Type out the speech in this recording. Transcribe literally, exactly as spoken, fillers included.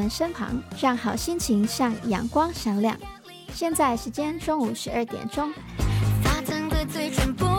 们身旁，让好心情像阳光闪亮。现在时间中午十二点钟。 发烫的嘴唇不